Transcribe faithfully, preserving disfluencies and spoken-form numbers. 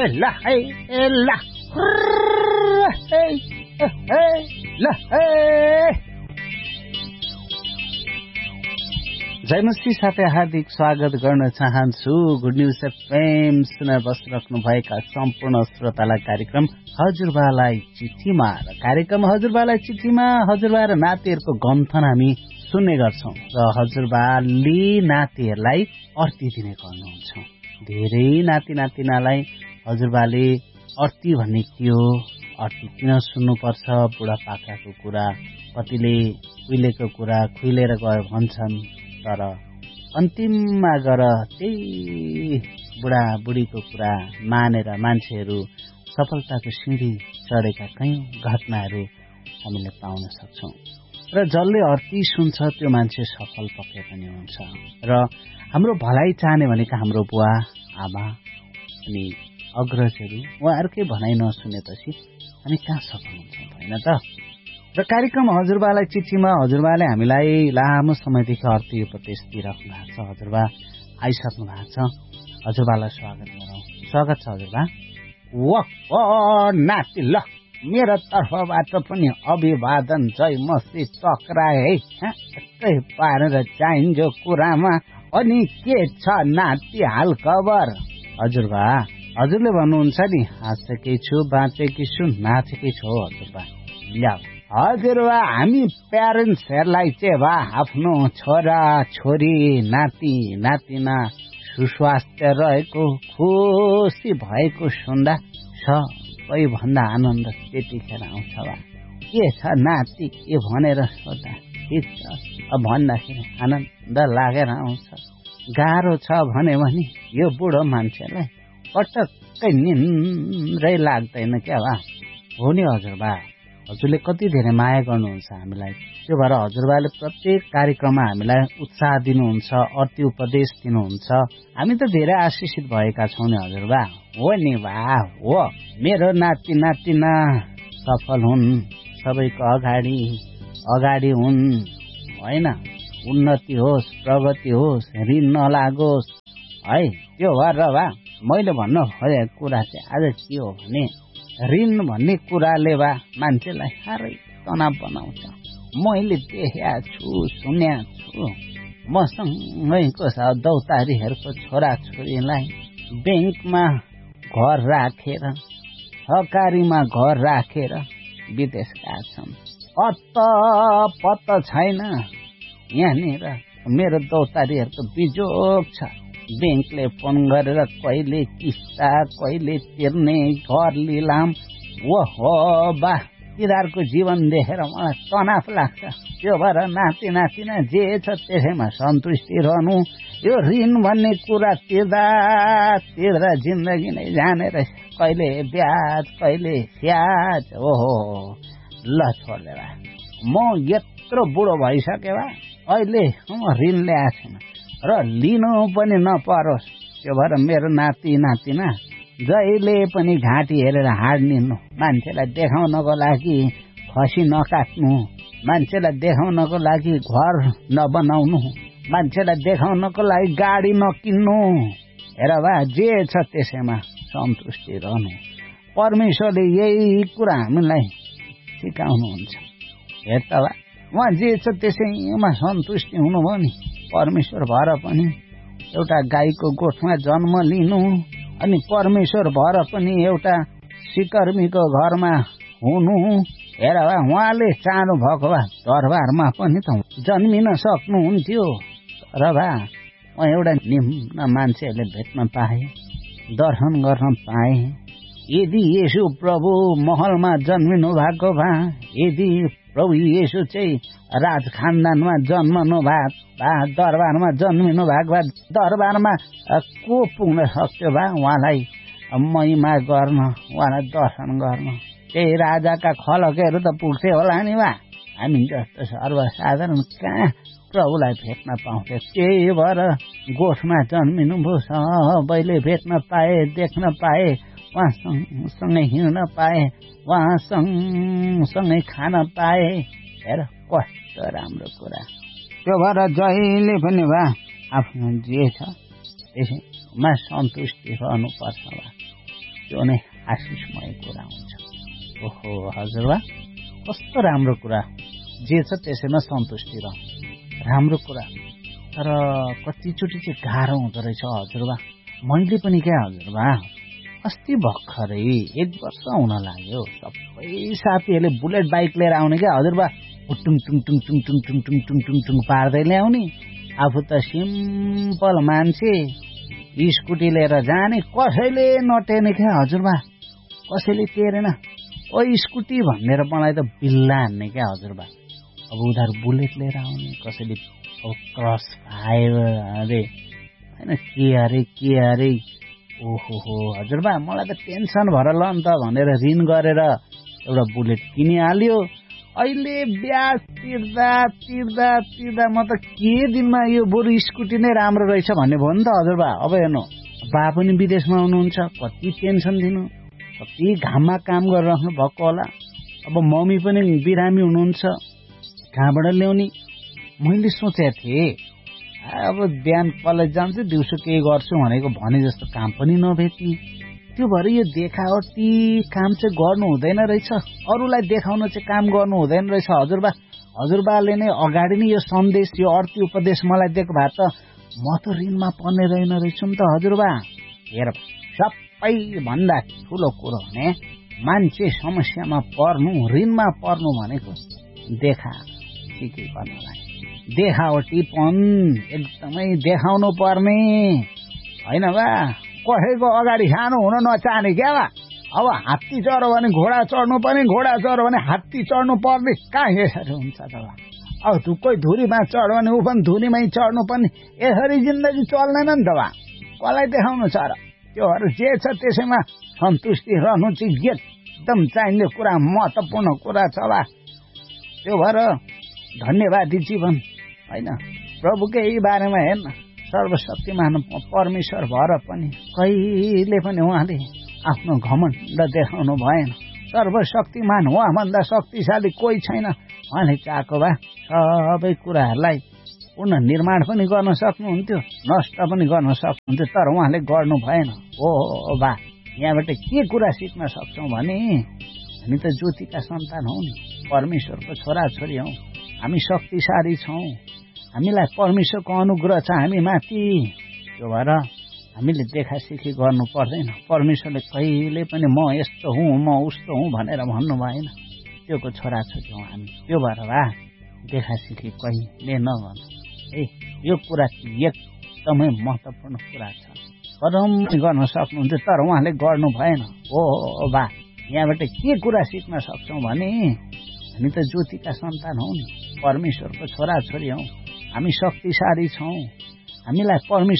ल है ए ल हे हे ल हे जयमसी साथै हार्दिक स्वागत गर्न चाहन्छु। गुड न्युज एफएम सुन्न बसिराख्नु भएका सम्पूर्ण श्रोतालाई कार्यक्रम हजुरबालाई चिठीमा र कार्यक्रम हजुरबालाई चिठीमा हजुरबा र नातिहरूको गन्थन हामी सुन्ने गर्छौं र हजुरबाले नातिहरूलाई अर्ती दिने गर्नुहुन्छ। धेरै नाति नातिनालाई हजुरबाले अर्ती भन्ने के हो, अर्ती किन सुन्नुपर्छ, बुढापाकाको कुरा, कतिले उहिलेको कुरा खुइलेर गयो भन्छन्, तर अन्तिममा गएर त्यही बुढाबुढीको कुरा मानेर मान्छेहरू सफलताको सिँढी चढेका कयौं घटनाहरू हामीले पाउन सक्छौं र जसले अर्ती सुन्छ त्यो मान्छे सफल पक्कै पनि हुन्छ। र हाम्रो भलाइ चाहने भनेका हाम्रो बुवा आमा अनि अग्रजहरू उहाँहरूकै भनाइ नसुनेपछि हामी कहाँ सफल हुन्छौँ होइन त। र कार्यक्रम हजुरबालाई चिठीमा हजुरबाले हामीलाई लामो समयदेखि अर्ती उपदेश दिइराख्नु भएको छ। हजुरबा आइसक्नु भएको छ, हजुरबालाई स्वागत गरौँ। स्वागत छ हजुरबा। व नाति ल मेरो तर्फबाट पनि अभिवादन, जय मस्ती टक्राए है एकै पारेर चाहिन्छ कुरामा। अनि के छ नाति हाल खबर? हजुरबा हजुरले भन्नुहुन्छ नि हाँसेकै छु बाँचेकी छु नाचेकै छु हजुरबा। ल्या हजुरबा हामी प्यारेन्ट्सहरूलाई चाहिँ बा आफ्नो छोरा छोरी नाति नातिना सुस्वास्थ्य रहेको खुसी भएको सुन्दा सबैभन्दा आनन्द त्यतिखेर आउँछ बा। के छ नाति के भनेर सोद्धा ठिक छ भन्दाखेरि आनन्द लागेर आउँछ। गाह्रो छ भने पनि यो बुढो मान्छेलाई पटक्कै निन्द्रै लाग्दैन क्या बा। हो नि हजुरबा, हजुरले कति धेरै माया गर्नुहुन्छ हामीलाई, त्यो भएर हजुरबाले प्रत्येक कार्यक्रममा हामीलाई उत्साह दिनुहुन्छ, अर्ती उपदेश दिनुहुन्छ। हामी त धेरै आशिषित भएका छौँ नि हजुरबा। हो नि बा, हो मेरो नाति नातिना सफल हुन्, सबैको अगाडि अगाडि हुन् होइन, उन्नति होस् प्रगति होस्, ऋण नलागोस् है। त्यो भएर बा मैले भन्नु खोजेको कुरा चाहिँ आज के हो भने ऋण भन्ने कुराले बा मान्छेलाई साह्रै तनाव बनाउँछ। मैले देखेको छु सुनेको छु, मसँगैको दौतारीहरूको छोराछोरीलाई ब्याङ्कमा घर राखेर सहकारीमा घर राखेर विदेश गएका छन्। अत्त पत्ता छैन यहाँनिर मेरो दौतारीहरूको बिजोग छ। ब्याङ्कले फोन गरेर कहिले किस्ता कहिले तिर्ने घर लिलाम ओहो बा तिनीहरूको जीवन देखेर मलाई तनाव लाग्छ। त्यो भएर नाति नातिना जे छ त्यसैमा सन्तुष्टि रहनु। यो ऋण भन्ने कुरा तिर्दा तिर्दा जिन्दगी नै जाने रहेछ, कहिले ब्याज कहिले स्याज। ओहो ल छोडेर म यत्रो बुढो भइसके बा अहिले ऋण ल्याएको छैन र लिनु पनि नपरोस्। त्यो भएर मेरो नाति नातिना जहिले पनि घाँटी हेरेर हाड्निनु, मान्छेलाई देखाउनको लागि खसी नकाट्नु, मान्छेलाई देखाउनको लागि घर नबनाउनु, मान्छेलाई देखाउनको लागि गाडी नकिन्नु। हेर बा जे छ त्यसैमा सन्तुष्टि रहनु। परमेश्वरले यही कुरा हामीलाई सिकाउनुहुन्छ। हेर त बा उहाँ जे छ त्यसैमा सन्तुष्टि हुनुभयो नि। परमेश्वर भएर पनि एउटा गाईको गोठमा जन्म लिनु अनि परमेश्वर भएर पनि एउटा सिकर्मीको घरमा हुनु। हेर बा उहाँले चाहनु भएको भए दरबारमा पनि त जन्मिन सक्नुहुन्थ्यो। र बा म एउटा निम्न मान्छेहरूले भेट्न पाए, दर्शन गर्न पाए। यदि येशू प्रभु महलमा जन्मिनु भएको भए, यदि प्रभु येशू चाहिँ राज खानदानमा जन्मनु भए, दरबारमा जन्मिनु भएको भए दरबारमा को पुग्न सक्थ्यो भए उहाँलाई महिमा गर्न, उहाँलाई दर्शन गर्न। त्यही राजाका खलकेहरू त पुग्थे होला नि बा। हामी जस्तो सर्वसाधारण कहाँ प्रभुलाई भेट्न पाउँथे। त्यही भएर गोठमा जन्मिनु भयो, सबैले भेट्न पाए, देख्न पाए, उहाँसँगै हिँड्न पाए, उहाँ सँगसँगै खान पाए। हेर कस्तो राम्रो कुरा। त्यो भएर जहिले पनि बा आफ्नो जे छ त्यसैमा सन्तुष्टि रहनुपर्छ बा। त्यो नै आशिषमय कुरा हुन्छ। ओहो हजुरबा कस्तो राम्रो कुरा, जे छ त्यसैमा सन्तुष्टि रह, राम्रो कुरा। तर कतिचोटि चाहिँ गाह्रो हुँदो रहेछ हजुरबा। मैले पनि क्या हजुरबा अस्ति भर्खरै एक वर्ष हुन लाग्यो, सबै साथीहरूले बुलेट बाइक लिएर आउने क्या हजुरबा, टुङ टुङ टुङ टुङ टुङ टुङ टुङ टुङ टुङ टुङ पार्दै ल्याउने। आफू त सिम्पल मान्छे, स्कुटी लिएर जाने, कसैले नटेर्ने क्या हजुरबा, कसैले टेरेन। ओ स्कुटी भनेर मलाई त बिल्ला हान्ने क्या हजुरबा। अब उनीहरू बुलेट लिएर आउने, कसैले क्रस फाइभ अरे होइन के अरे के अरे। ओहो हो हजुरबा मलाई त टेन्सन भएर ल नि त भनेर ऋण गरेर एउटा बुलेट किनिहाल्यो। अहिले ब्याज तिर्दा तिर्दा तिर्दा म त के दिनमा यो बरु स्कुटी नै राम्रो रहेछ भन्ने भयो नि त हजुरबा। अब हेर्नु बा पनि विदेशमा हुनुहुन्छ, कति टेन्सन दिनु, कति घाममा काम गरिराख्नु भएको होला। अब मम्मी पनि बिरामी हुनुहुन्छ, कहाँबाट ल्याउने। मैले सोचेको थिएँ अब बिहान कलेज जान्छु, दिउँसो केही गर्छु भनेको भने जस्तो काम पनि नभेट्ने। त्यो भएर यो देखावटी काम चाहिँ गर्नु हुँदैन रहेछ, अरूलाई देखाउन चाहिँ काम गर्नु हुँदैन रहेछ हजुरबा। हजुरबाले नै अगाडि नै यो सन्देश, यो अर्थी उपदेश मलाई दिएको भए त म त ऋणमा पर्ने रहेन रहेछु नि त हजुरबा। हेर सबैभन्दा ठुलो कुरो भने मान्छे समस्यामा पर्नु, ऋणमा पर्नु भनेको देखा सिके गर्नलाई, देखावटीपन एकदमै देखाउनु पर्ने होइन बा। कसैको अगाडि सानो हुन नचाहने क्या बा। अब हात्ती चढ्यो भने घोडा चढ्नु पर्ने, घोडा चढ्यो भने हात्ती चढ्नु पर्ने, कहाँ यसरी हुन्छ त बा। अब तु कोही धुरीमा चढ्यो भने ऊ पनि धुरीमै चढ्नु पर्ने, यसरी जिन्दगी चल्दैन नि त बा। कसलाई देखाउनु छ र। त्यो भएर जे छ त्यसैमा सन्तुष्टि रहनु चाहिँ एकदम चाहिने कुरा, महत्त्वपूर्ण कुरा छ बा। त्यो भएर धन्यवादी जीवन होइन, प्रभुकै बारेमा हेर्न, सर्वशक्तिमान परमेश्वर भएर पनि कहिले पनि उहाँले आफ्नो घमण्ड देखाउनु भएन। सर्वशक्तिमान उहाँभन्दा शक्तिशाली कोही छैन। उहाँले चाहेको भए सबै कुराहरूलाई पुनर्निर्माण पनि गर्न सक्नुहुन्थ्यो, नष्ट पनि गर्न सक्नुहुन्थ्यो, तर उहाँले गर्नु भएन। हो बा, यहाँबाट के कुरा सिक्न सक्छौँ भने हामी त ज्योतिका सन्तान हौ नि, परमेश्वरको छोराछोरी हौ, हामी शक्तिशाली छौँ, हामीलाई परमेश्वरको अनुग्रह छ हामी माथि। त्यो भएर हामीले देखासिखी गर्नु पर्दैन। परमेश्वरले कहिले पनि म यस्तो हुँ म उस्तो हुँ भनेर भन्नु भएन। त्योको छोराछोरी हौ हामी। त्यो भएर वा देखासिखी कहिले नगर्नु है। यो कुरा एकदमै महत्त्वपूर्ण कुरा छ। परम गर्न सक्नुहुन्थ्यो तर उहाँले गर्नु भएन। हो बा, यहाँबाट के कुरा सिक्न सक्छौँ भने हामी त ज्योतिका सन्तान हौ नि, परमेश्वरको छोराछोरी हौ, हामी शक्तिशाली छौँ, हामीलाई परमेश्वर